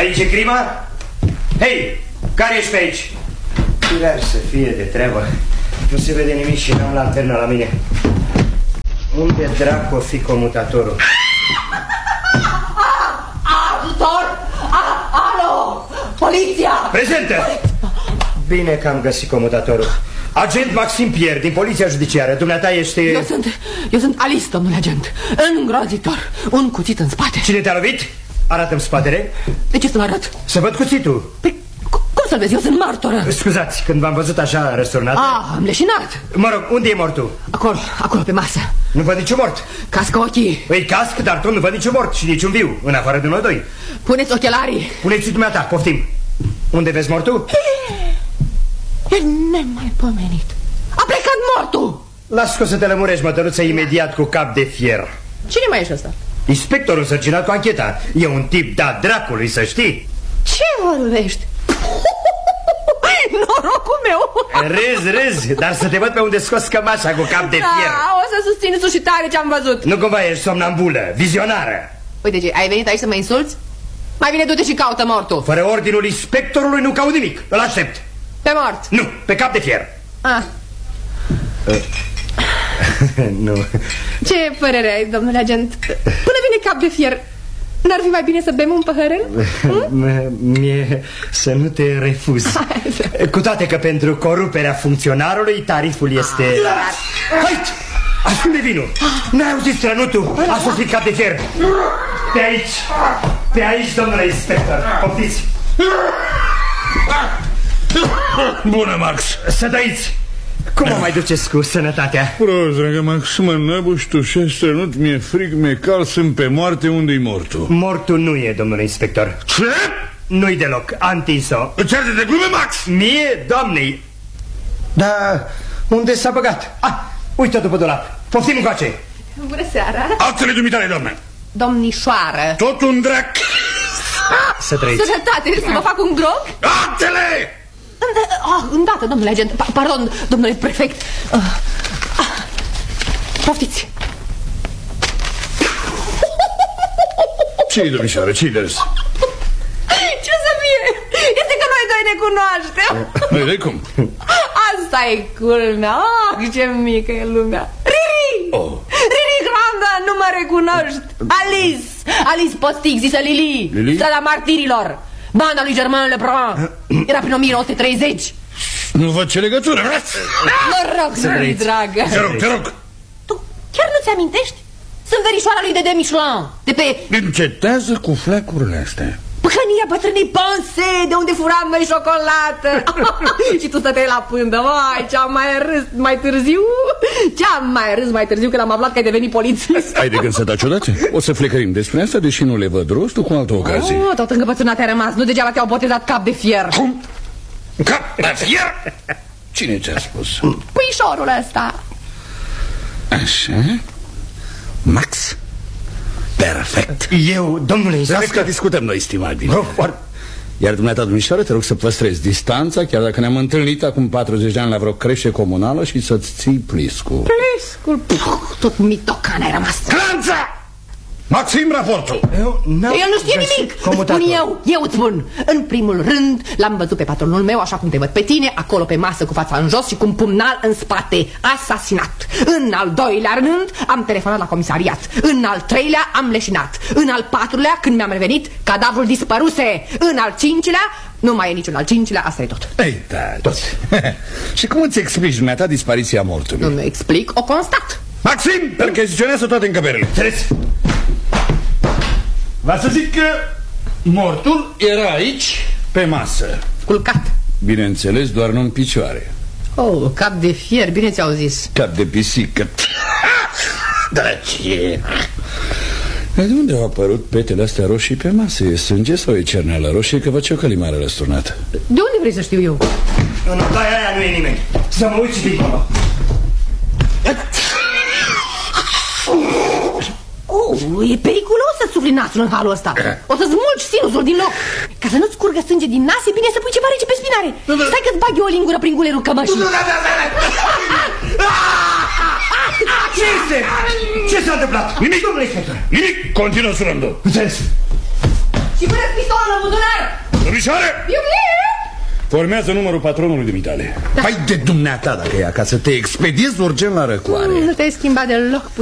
Aici e crima? Hei, care ești pe aici? Chiar să fie de treabă. Nu se vede nimic și n-am lanternă la mine. Unde dracu o fi comutatorul? Ajutor! Alo! Poliția! Prezentă! Bine că am găsit comutatorul. Agent Maxim Pierre, din Poliția Judiciară. Dumneata ești... Eu sunt Alice, domnule agent. Îngrozitor. Un cuțit în spate. Cine te-a lovit? Arată-mi spatele. De ce să-l arăt? Să văd cuțitul. Păi, cum să-l vezi? Eu sunt martoră. Scuzați, când v-am văzut așa răsturnat... Am leșinat. Mă rog, unde e mortul? Acolo, pe masă. Nu văd niciun mort. Cască ochii. Păi casc, dar tot nu văd niciun mort și niciun viu, în afară de noi doi. Puneți ochelarii. Puneți-i dumneata, poftim. Unde vezi mortul? E nemaipomenit. A plecat mortul. Las că o să te lămurești, mătăruță, imediat cu cap de fier. Cine mai ești ăsta? Inspectorul însărcinat cu ancheta. E un tip dat dracului, să știi. Ce vorbești? Norocul meu. Râzi, dar să te văd pe unde scos cămașa cu cap de fier. O să susțin sus și tare ce am văzut. Nu cumva ești somnambulă, vizionară. Uite ce, ai venit aici să mă insulți? Mai bine du-te și caută mortul. Fără ordinul inspectorului nu caut nimic. Îl aștept. Pe mort? Nu, pe cap de fier. Nu. Ce părere ai, domnule agent? Până vine cap de fier, n-ar fi mai bine să bem un păhărel? Mie să nu te refuz. Cu toate că pentru coruperea funcționarului tariful este... Hai! Ascunde vinul! N-ai auzit strănutul? A sosit cap de fier. Pe aici, domnule inspector. Poftiți! Bună, Max! Să dăiți! Cum o mai duceți cu sănătatea? Prost, dragă Max, mă năbuși, tușesc, strănut, mi-e frig, mi-e cald, sunt pe moarte, unde-i mortul? Mortul nu e, domnule inspector. Ce? Nu-i deloc, a întins-o. Îți arde de glume, Max? Mie, doamnei. Dar unde s-a băgat? Uite după dulap. Poftim încoace. Bună seara. Actele dumitale, doamne. Domnișoară. Tot un drac. Să trăiți. Sănătate, să vă fac un grog? Actele! Îndată, domnule agent. Pardon, domnule prefect. Poftiți. Ce-i, domnișoară, ce-i de râs? Ce să fie? Este că noi doi ne cunoaștem. Noi doi cum? Asta e culmea. Ce mică e lumea. Riri! Riri Granda, nu mă recunoști. Alice Postic, zisă Lili. Strada Martirilor. Banda lui Germain Lebrun. Era prin 1930. Nu văd ce legătură. Mă rog, dragă. Te rog. Tu chiar nu-ți amintești? Sunt verișoara lui Dede Michelin. De pe... Încetează cu fleacurile astea. Păhănia bătrânii Ponce, de unde furam noi ciocolată. Și tu stăteai la pândă. Vai, ce-am mai râs mai târziu când am aflat că ai devenit polițist. Ai de gând să taci odată? O să flecărim despre asta, deși nu le văd rostul, cu altă ocazie. Tot încăpățânat ai rămas. Nu degeaba te-au botezat cap de fier. Cum? Cap de fier? Cine ți-a spus? Puișorul ăsta. Așa. Max. Perfect. Eu, domnule inspector... Lasă că discutăm noi, stimabil. Iar dumneata, domnișoară, te rog să păstrezi distanța, chiar dacă ne-am întâlnit acum 40 de ani la vreo crește comunală, și să-ți ții pliscul. Pliscul? Tot mitocan ai rămas. Clanța! Maxim, raportul. El nu știe nimic. Spun eu îți spun. În primul rând l-am văzut pe patronul meu așa cum te văd pe tine, acolo pe masă cu fața în jos și cu un pumnal în spate. Asasinat. În al doilea rând am telefonat la comisariat. În al treilea am leșinat. În al patrulea, când mi-am revenit, cadavrul dispăruse. În al cincilea, nu mai e niciun al cincilea, asta e tot. Ei, da, tot. Și cum îți explici dumneata dispariția mortului? Nu mi explic, o constat. Maxim, percheziționează toate încăperile. Treci. Va să zic că mortul era aici, pe masă. Culcat. Bineînțeles, doar nu în picioare. Cap de fier, bine ți-au zis. Cap de pisică. Drăcie. De unde au apărut petele astea roșii pe masă? E sânge sau e cerneală roșie? Că văd ce o călimară răsturnată. De unde vrei să știu eu? În odaia aia nu e nimeni. Să mă uit și dincolo. E periculos să sufli nasul în halul ăsta. O să-ți mulgi sinusul din loc. Ca să nu-ți curgă sânge din nas, e bine să pui ceva rece pe spinare. Stai că-ți bag eu o lingură prin gulerul cămășii. Ce este? Ce s-a întâmplat? Nimic, domnule inspector. nimic, continuă surândul. Înțeles. Și până pistolul în buzunar! Domnișoare! Formează numărul patronului dumitale. Hai de dumneata dacă e acasă, te expediezi urgent la răcoare. Nu te-ai schimbat deloc